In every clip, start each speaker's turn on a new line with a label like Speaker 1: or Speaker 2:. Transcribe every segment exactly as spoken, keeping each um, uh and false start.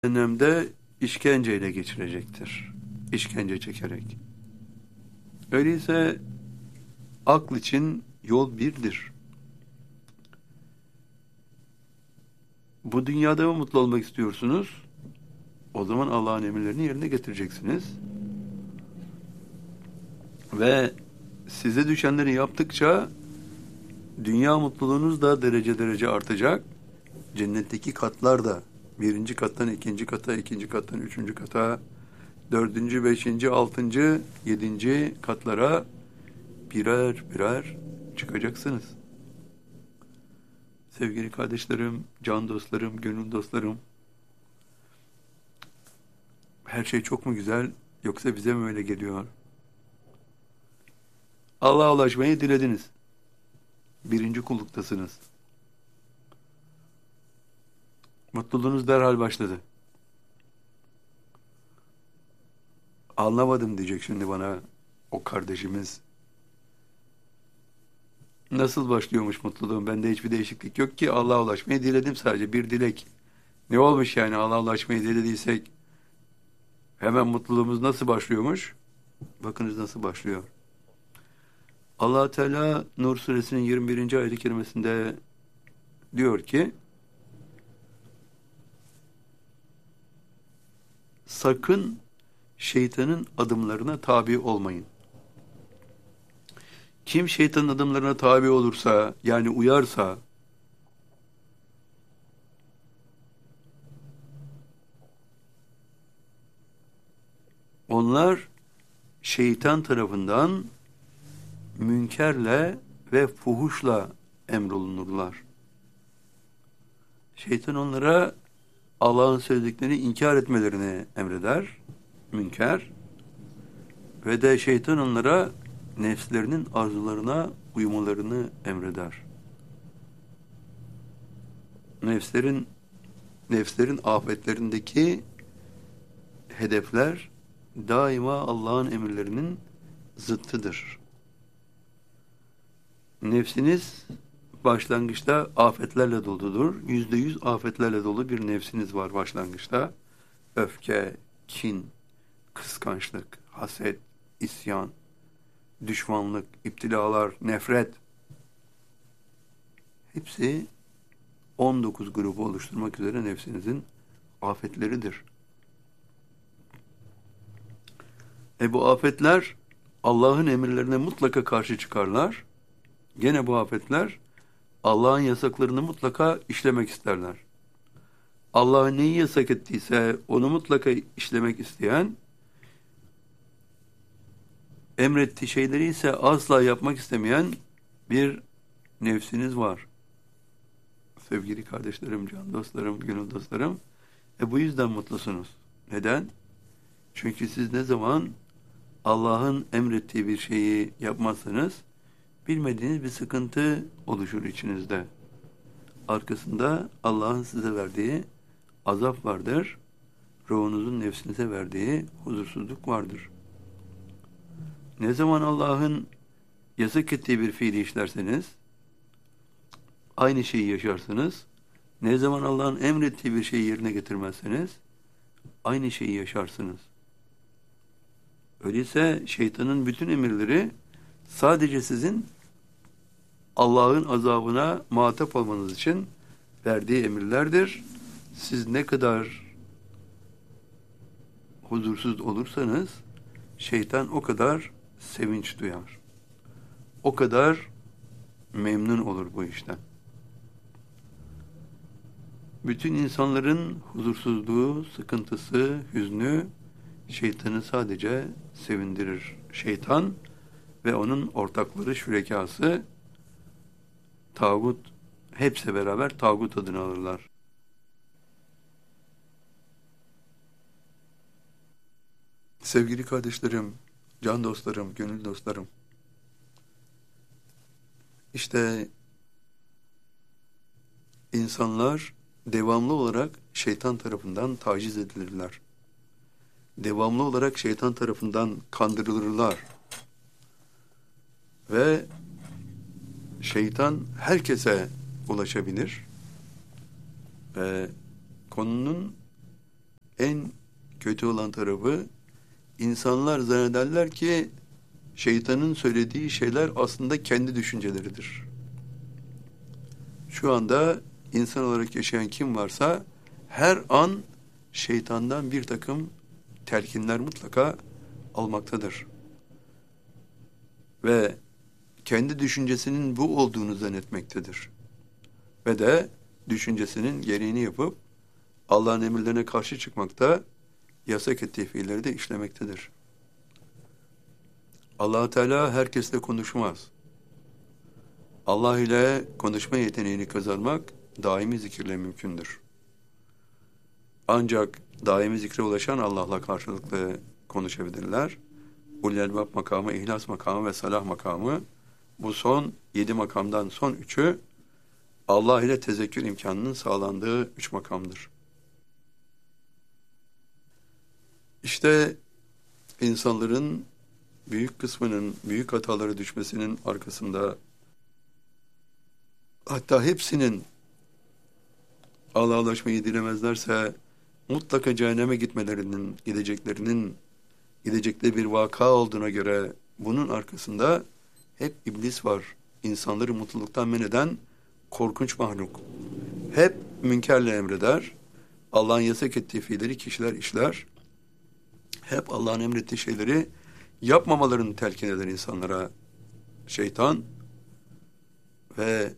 Speaker 1: cehennemde işkenceyle geçirecektir. İşkence çekerek. Öyleyse akl için yol birdir. Bu dünyada mı mutlu olmak istiyorsunuz? O zaman Allah'ın emirlerini yerine getireceksiniz. Ve size düşenleri yaptıkça dünya mutluluğunuz da derece derece artacak. Cennetteki katlar da birinci kattan ikinci kata, ikinci kattan üçüncü kata, dördüncü, beşinci, altıncı, yedinci katlara birer birer çıkacaksınız. Sevgili kardeşlerim, can dostlarım, gönül dostlarım, her şey çok mu güzel, yoksa bize mi öyle geliyor? Allah'a ulaşmayı dilediniz. Birinci kulluktasınız. Mutluluğunuz derhal başladı. Anlamadım diyecek şimdi bana o kardeşimiz. Nasıl başlıyormuş mutluluğum? Bende hiçbir değişiklik yok ki. Allah'a ulaşmayı diledim sadece. Bir dilek. Ne olmuş yani Allah'a ulaşmayı dilediysek? Hemen mutluluğumuz nasıl başlıyormuş? Bakınız nasıl başlıyor. Allah Teala Nur suresinin yirmi birinci ayet-i kerimesinde diyor ki: sakın şeytanın adımlarına tabi olmayın. Kim şeytanın adımlarına tabi olursa, yani uyarsa, onlar şeytan tarafından münkerle ve fuhuşla emrolunurlar. Şeytan onlara Allah'ın söylediklerini inkar etmelerini emreder, münker, ve de şeytan onlara nefslerinin arzularına uymalarını emreder. Nefslerin nefslerin afetlerindeki hedefler daima Allah'ın emirlerinin zıttıdır. Nefsiniz başlangıçta afetlerle doludur. Yüzde yüz afetlerle dolu bir nefsiniz var başlangıçta. Öfke, kin, kıskançlık, haset, isyan, düşmanlık, iptilalar, nefret. Hepsi on dokuz grubu oluşturmak üzere nefsinizin afetleridir. E bu afetler Allah'ın emirlerine mutlaka karşı çıkarlar. Gene bu afetler Allah'ın yasaklarını mutlaka işlemek isterler. Allah neyi yasak ettiyse onu mutlaka işlemek isteyen, emrettiği şeyleri ise asla yapmak istemeyen bir nefsiniz var. Sevgili kardeşlerim, can dostlarım, gönül dostlarım. E bu yüzden mutlusunuz. Neden? Çünkü siz ne zaman Allah'ın emrettiği bir şeyi yapmazsanız, bilmediğiniz bir sıkıntı oluşur içinizde. Arkasında Allah'ın size verdiği azap vardır. Ruhunuzun nefsinize verdiği huzursuzluk vardır. Ne zaman Allah'ın yasak ettiği bir fiili işlerseniz, aynı şeyi yaşarsınız. Ne zaman Allah'ın emrettiği bir şeyi yerine getirmezseniz, aynı şeyi yaşarsınız. Öyleyse şeytanın bütün emirleri sadece sizin Allah'ın azabına muhatap olmanız için verdiği emirlerdir. Siz ne kadar huzursuz olursanız şeytan o kadar sevinç duyar. O kadar memnun olur bu işten. Bütün insanların huzursuzluğu, sıkıntısı, hüznü şeytanı sadece sevindirir. Şeytan ve onun ortakları, şürekası, tağut, hepsi beraber tağut adını alırlar. Sevgili kardeşlerim, can dostlarım, gönül dostlarım, İşte insanlar devamlı olarak şeytan tarafından taciz edilirler. Devamlı olarak şeytan tarafından kandırılırlar. Ve şeytan herkese ulaşabilir. Ve konunun en kötü olan tarafı, insanlar zannederler ki şeytanın söylediği şeyler aslında kendi düşünceleridir. Şu anda insan olarak yaşayan kim varsa her an şeytandan bir takım telkinler mutlaka almaktadır. Ve kendi düşüncesinin bu olduğunu zannetmektedir. Ve de düşüncesinin gereğini yapıp Allah'ın emirlerine karşı çıkmakta, yasak ettiği fiilleri de işlemektedir. Allah Teala herkesle konuşmaz. Allah ile konuşma yeteneğini kazanmak daimi zikirle mümkündür. Ancak daimi zikre ulaşan Allah'la karşılıklı konuşabilirler. Ulul Elbab makamı, İhlas makamı ve Salah makamı, bu son yedi makamdan son üçü Allah ile tezekkür imkanının sağlandığı üç makamdır. İşte insanların büyük kısmının büyük hatalara düşmesinin arkasında, hatta hepsinin Allah'a ulaşmayı dilemezlerse mutlaka cehenneme gitmelerinin, gideceklerinin, gidecekleri bir vaka olduğuna göre bunun arkasında hep iblis var. İnsanları mutluluktan men eden korkunç mahluk. Hep münkerle emreder. Allah'ın yasak ettiği fiilleri kişiler işler. Hep Allah'ın emrettiği şeyleri yapmamalarını telkin eder insanlara şeytan. Ve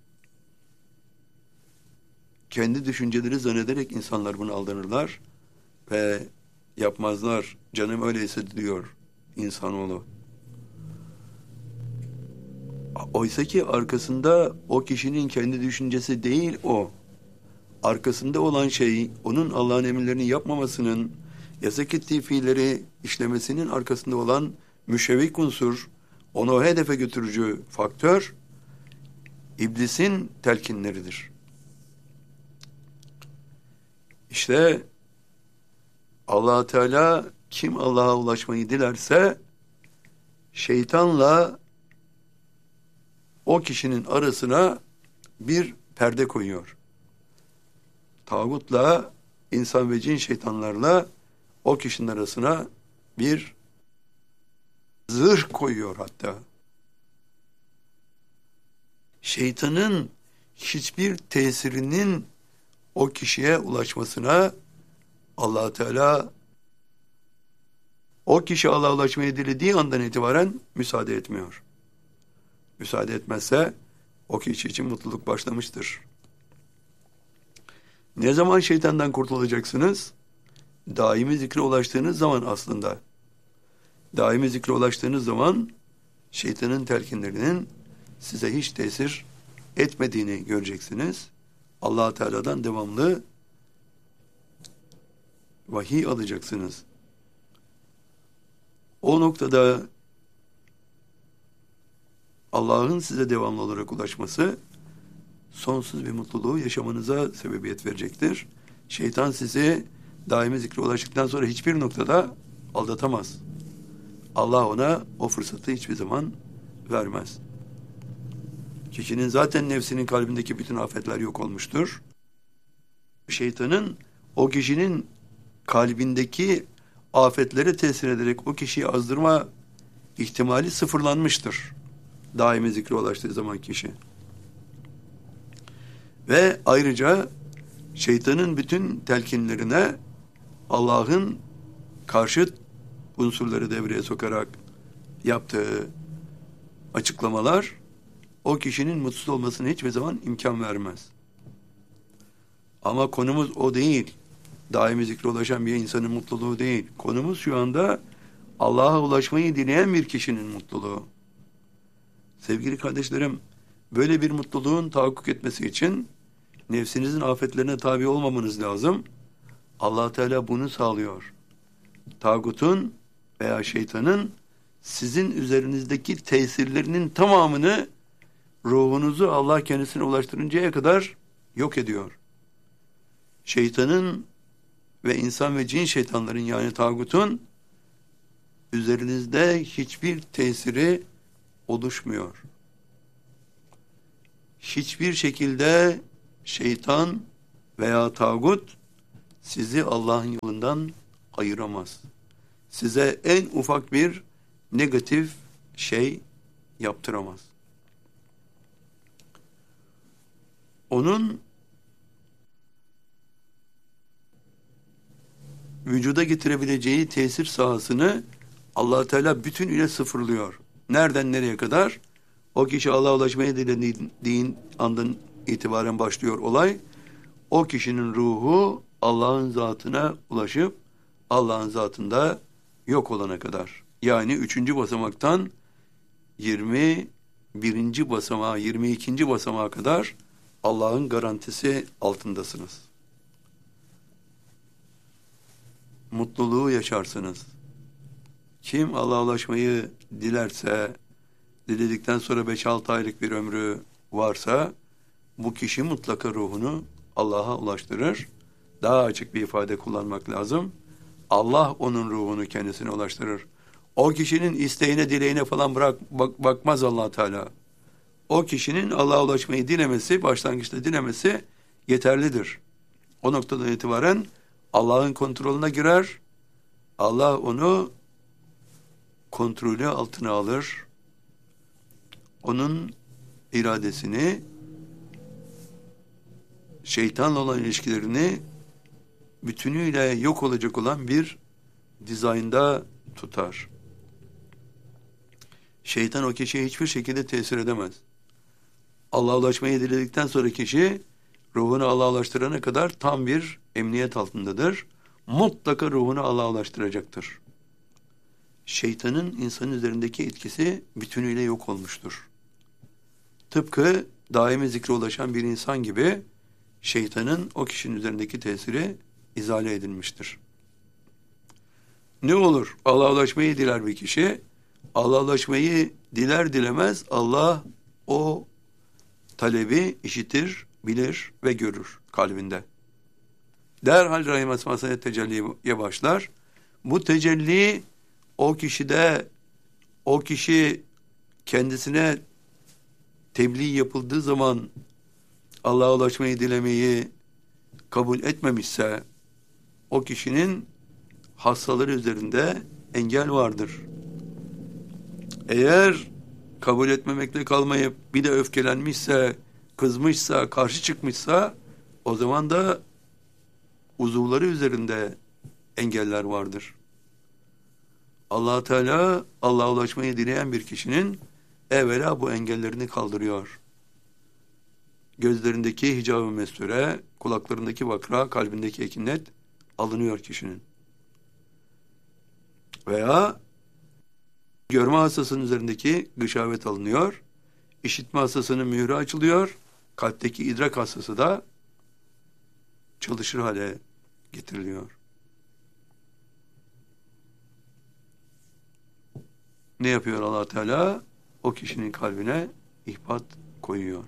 Speaker 1: kendi düşünceleri zannederek insanlar bunu aldanırlar ve yapmazlar. Canım öyleyse diyor insanoğlu. Oysa ki arkasında o kişinin kendi düşüncesi değil o. Arkasında olan şey, onun Allah'ın emirlerini yapmamasının, yasak ettiği fiilleri işlemesinin arkasında olan müşevvik unsur, onu o hedefe götürücü faktör, iblisin telkinleridir. İşte Allah Teala kim Allah'a ulaşmayı dilerse şeytanla o kişinin arasına bir perde koyuyor. Tağutla, insan ve cin şeytanlarla o kişinin arasına bir zırh koyuyor hatta. Şeytanın hiçbir tesirinin o kişiye ulaşmasına Allah Teala o kişi Allah'a ulaşmayı dilediği andan itibaren müsaade etmiyor. Müsaade etmezse o kişi için mutluluk başlamıştır. Ne zaman şeytandan kurtulacaksınız? Daimi zikre ulaştığınız zaman aslında. Daimi zikre ulaştığınız zaman şeytanın telkinlerinin size hiç tesir etmediğini göreceksiniz. Allah Teala'dan devamlı vahiy alacaksınız. O noktada Allah'ın size devamlı olarak ulaşması sonsuz bir mutluluğu yaşamanıza sebebiyet verecektir. Şeytan sizi daimi zikre ulaştıktan sonra hiçbir noktada aldatamaz. Allah ona o fırsatı hiçbir zaman vermez. Kişinin zaten nefsinin kalbindeki bütün afetler yok olmuştur. Şeytanın o kişinin kalbindeki afetlere tesir ederek o kişiyi azdırma ihtimali sıfırlanmıştır. Daimi zikre ulaştığı zaman kişi. Ve ayrıca şeytanın bütün telkinlerine Allah'ın karşıt unsurları devreye sokarak yaptığı açıklamalar o kişinin mutsuz olmasına hiçbir zaman imkan vermez. Ama konumuz o değil. Daimi zikre ulaşan bir insanın mutluluğu değil. Konumuz şu anda Allah'a ulaşmayı dileyen bir kişinin mutluluğu. Sevgili kardeşlerim, böyle bir mutluluğun tahakkuk etmesi için nefsinizin afetlerine tabi olmamanız lazım. Allah Teala bunu sağlıyor. Tağutun veya şeytanın sizin üzerinizdeki tesirlerinin tamamını ruhunuzu Allah kendisine ulaştırıncaya kadar yok ediyor. Şeytanın ve insan ve cin şeytanların yani tağutun üzerinizde hiçbir tesiri oluşmuyor. Hiçbir şekilde şeytan veya tağut sizi Allah'ın yolundan ayıramaz. Size en ufak bir negatif şey yaptıramaz. Onun vücuda getirebileceği tesir sahasını Allah Teala bütünüyle sıfırlıyor. Nereden nereye kadar? O kişi Allah'a ulaşmaya dilediğin andan itibaren başlıyor olay. O kişinin ruhu Allah'ın zatına ulaşıp Allah'ın zatında yok olana kadar. Yani üçüncü basamaktan yirmi birinci basamağa, yirmi ikinci basamağa kadar Allah'ın garantisi altındasınız. Mutluluğu yaşarsınız. Kim Allah'a ulaşmayı dilerse, diledikten sonra beş altı aylık bir ömrü varsa, bu kişi mutlaka ruhunu Allah'a ulaştırır. Daha açık bir ifade kullanmak lazım. Allah onun ruhunu kendisine ulaştırır. O kişinin isteğine, dileğine falan bırak, bak, bakmaz Allah Teala. O kişinin Allah'a ulaşmayı dilemesi, başlangıçta dilemesi yeterlidir. O noktadan itibaren Allah'ın kontrolüne girer. Allah onu kontrolü altına alır. Onun iradesini, şeytanla olan ilişkilerini bütünüyle yok olacak olan bir dizaynda tutar. Şeytan o kişiye hiçbir şekilde tesir edemez. Allah'a ulaşmayı diledikten sonra kişi ruhunu Allah'a ulaştırana kadar tam bir emniyet altındadır. Mutlaka ruhunu Allah'a ulaştıracaktır. Şeytanın insan üzerindeki etkisi bütünüyle yok olmuştur. Tıpkı daimi zikre ulaşan bir insan gibi şeytanın o kişinin üzerindeki tesiri izale edilmiştir. Ne olur? Allah'a ulaşmayı diler bir kişi. Allah'a ulaşmayı diler dilemez Allah o talebi işitir, bilir ve görür kalbinde. Derhal Rahim Esması'na tecelliye başlar. Bu tecelli o kişide, o kişi kendisine tebliğ yapıldığı zaman Allah'a ulaşmayı dilemeyi kabul etmemişse, o kişinin hastaları üzerinde engel vardır. Eğer kabul etmemekle kalmayıp bir de öfkelenmişse, kızmışsa, karşı çıkmışsa, o zaman da uzuvları üzerinde engeller vardır. Allah Teala Allah'a ulaşmayı dileyen bir kişinin evvela bu engellerini kaldırıyor. Gözlerindeki hicab-ı mesture, kulaklarındaki vakra, kalbindeki ekinet alınıyor kişinin. Veya görme hastasının üzerindeki gışavet alınıyor, işitme hastasının mührü açılıyor, kalpteki idrak hastası da çalışır hale getiriliyor. Ne yapıyor Allah Teala? O kişinin kalbine ihbat koyuyor.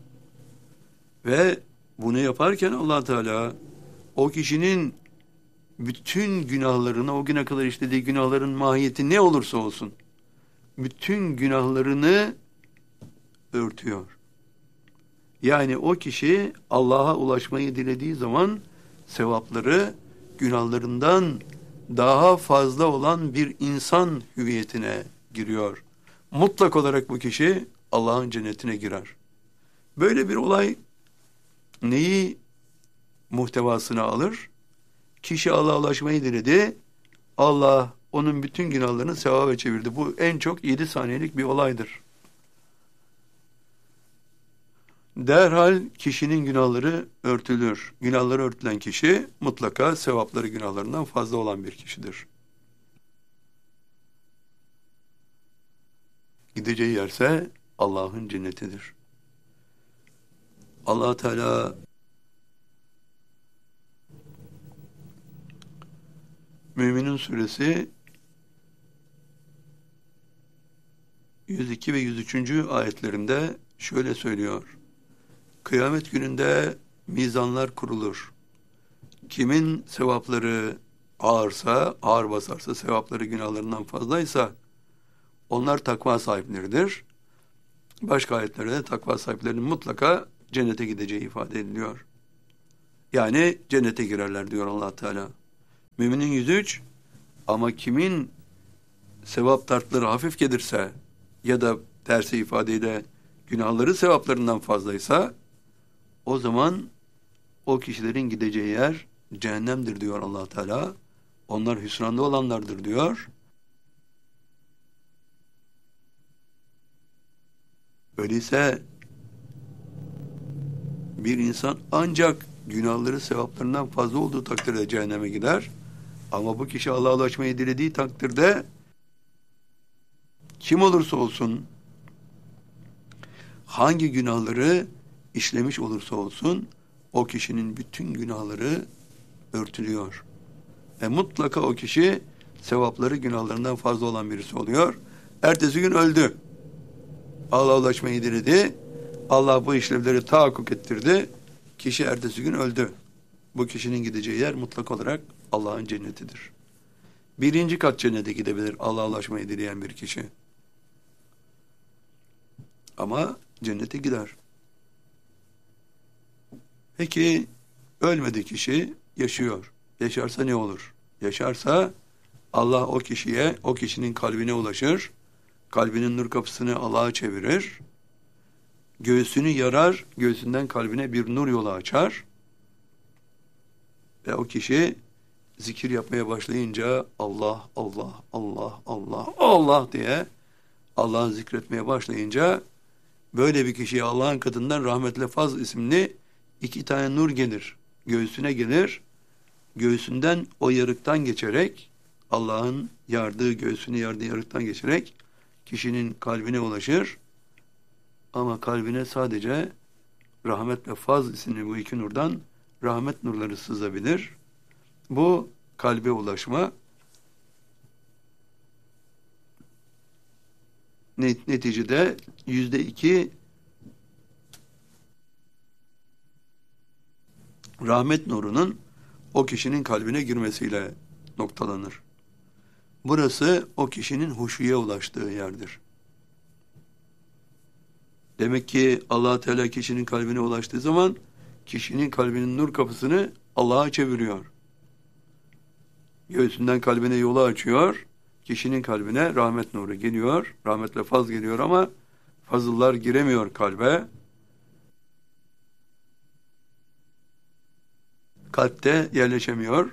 Speaker 1: Ve bunu yaparken Allah Teala o kişinin bütün günahlarını, o güne kadar işlediği günahların mahiyeti ne olursa olsun, bütün günahlarını örtüyor. Yani o kişi Allah'a ulaşmayı dilediği zaman sevapları günahlarından daha fazla olan bir insan hüviyetine giriyor. Mutlak olarak bu kişi Allah'ın cennetine girer. Böyle bir olay neyi muhtevasına alır? Kişi Allah'a ulaşmayı diledi. Allah onun bütün günahlarını sevaba çevirdi. Bu en çok yedi saniyelik bir olaydır. Derhal kişinin günahları örtülür. Günahları örtülen kişi mutlaka sevapları günahlarından fazla olan bir kişidir. Gideceği yerse Allah'ın cennetidir. Allah Teala Müminun suresi yüz iki ve yüz üçüncü ayetlerinde şöyle söylüyor. Kıyamet gününde mizanlar kurulur. Kimin sevapları ağırsa, ağır basarsa, sevapları günahlarından fazlaysa onlar takva sahipleridir. Başka ayetlerde takva sahiplerinin mutlaka cennete gideceği ifade ediliyor. Yani cennete girerler diyor Allah Teala. Müminin yüzü üç, ama kimin sevap tartları hafif gelirse ya da tersi ifadeyle günahları sevaplarından fazlaysa, o zaman o kişilerin gideceği yer cehennemdir diyor Allah Teala. Onlar hüsranda olanlardır diyor. Öyleyse bir insan ancak günahları sevaplarından fazla olduğu takdirde cehenneme gider. Ama bu kişi Allah'a ulaşmayı dilediği takdirde kim olursa olsun, hangi günahları işlemiş olursa olsun, o kişinin bütün günahları örtülüyor. Ve mutlaka o kişi sevapları günahlarından fazla olan birisi oluyor. Ertesi gün öldü. Allah'a ulaşmayı diledi. Allah bu işlevleri tahakkuk ettirdi. Kişi ertesi gün öldü. Bu kişinin gideceği yer mutlak olarak Allah'ın cennetidir. Birinci kat cennete gidebilir Allah'a ulaşmayı dileyen bir kişi. Ama cennete gider. Peki ölmedi kişi, yaşıyor. Yaşarsa ne olur? Yaşarsa Allah o kişiye, o kişinin kalbine ulaşır. Kalbinin nur kapısını Allah'a çevirir. Göğsünü yarar, göğsünden kalbine bir nur yolu açar. Ve o kişi zikir yapmaya başlayınca Allah, Allah, Allah, Allah, Allah diye Allah'ı zikretmeye başlayınca böyle bir kişiye Allah'ın katından rahmetle faz isimli iki tane nur gelir. Göğsüne gelir. Göğsünden o yarıktan geçerek, Allah'ın yardığı, göğsünü yardığı yarıktan geçerek kişinin kalbine ulaşır. Ama kalbine sadece rahmet ve faz isimli bu iki nurdan rahmet nurları sızabilir. Bu kalbe ulaşma neticede yüzde iki rahmet nurunun o kişinin kalbine girmesiyle noktalanır. Burası o kişinin huşuya ulaştığı yerdir. Demek ki Allah Teala kişinin kalbine ulaştığı zaman kişinin kalbinin nur kapısını Allah'a çeviriyor. Göğsünden kalbine yolu açıyor. Kişinin kalbine rahmet nuru geliyor. Rahmetle faz geliyor ama fazıllar giremiyor kalbe. Kalpte yerleşemiyor.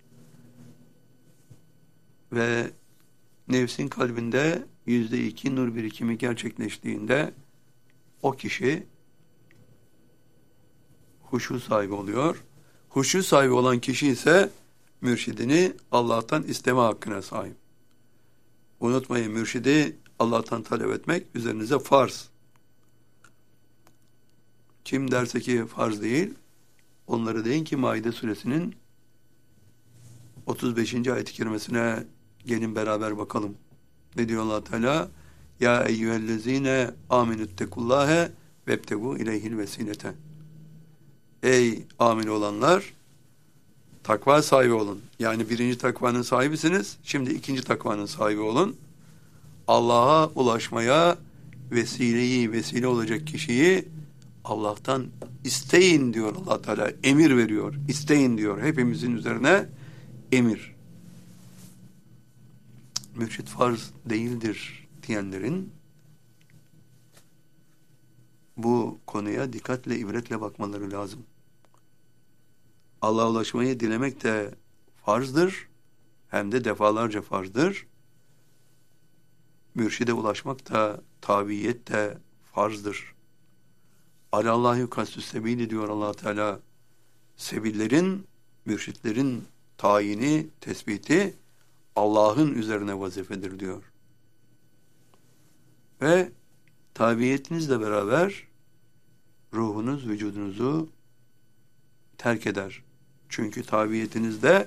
Speaker 1: Ve nefsin kalbinde yüzde iki nur birikimi gerçekleştiğinde o kişi huşu sahibi oluyor. Huşu sahibi olan kişi ise mürşidini Allah'tan isteme hakkına sahip. Unutmayın, mürşidi Allah'tan talep etmek üzerinize farz. Kim derse ki farz değil, onları deyin ki Maide suresinin otuz beşinci ayet-i kerimesine gelin beraber bakalım. Ne diyor Allah Teala? Ya eyyühellezine aminüttekullâhe vebtegu ileyhil vesilete. Ey amin olanlar, takva sahibi olun. Yani birinci takvanın sahibisiniz. Şimdi ikinci takvanın sahibi olun. Allah'a ulaşmaya vesileyi, vesile olacak kişiyi Allah'tan isteyin diyor Allah Teala. Emir veriyor. İsteyin diyor. Hepimizin üzerine emir. Mürşid farz değildir diyenlerin bu konuya dikkatle, ibretle bakmaları lazım. Allah'a ulaşmayı dilemek de farzdır. Hem de defalarca farzdır. Mürşide ulaşmak da, tabiyet de farzdır. Alallâhu kastü sebili diyor Allah Teala. Sebillerin, mürşitlerin tayini, tespiti Allah'ın üzerine vazifedir diyor. Ve tabiyetinizle beraber ruhunuz, vücudunuzu terk eder. Çünkü tabiyetinizde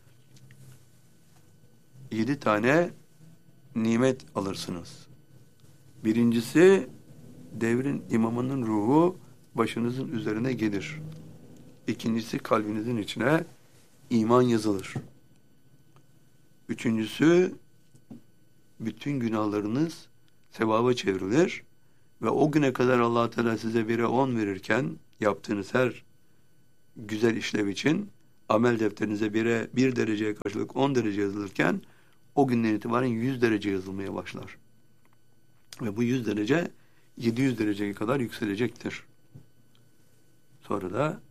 Speaker 1: yedi tane nimet alırsınız. Birincisi, devrin imamının ruhu başınızın üzerine gelir. İkincisi, kalbinizin içine iman yazılır. Üçüncüsü, bütün günahlarınız sevaba çevrilir ve o güne kadar Allah Teala size bire on verirken, yaptığınız her güzel işlev için amel defterinize bire, bir dereceye karşılık on derece yazılırken o günden itibaren yüz derece yazılmaya başlar. Ve bu yüz derece yedi yüz dereceye kadar yükselecektir. Sonra da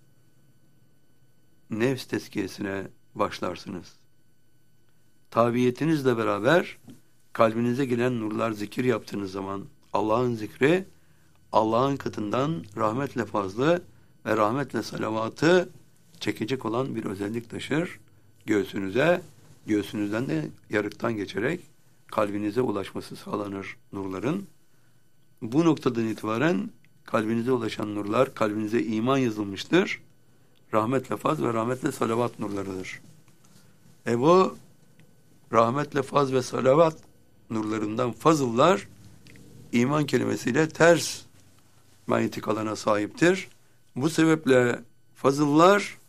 Speaker 1: nefs tezkiyesine başlarsınız. Tabiyetinizle beraber kalbinize gelen nurlar zikir yaptığınız zaman Allah'ın zikri Allah'ın katından rahmetle fazla ve rahmetle salavatı çekecek olan bir özellik taşır. Göğsünüze, göğsünüzden de yarıktan geçerek kalbinize ulaşması sağlanır nurların. Bu noktadan itibaren kalbinize ulaşan nurlar, kalbinize iman yazılmıştır. Rahmetle faz ve rahmetle salavat nurlarıdır. E bu rahmetle faz ve salavat nurlarından fazıllar iman kelimesiyle ters manyetik alana sahiptir. Bu sebeple fazıllar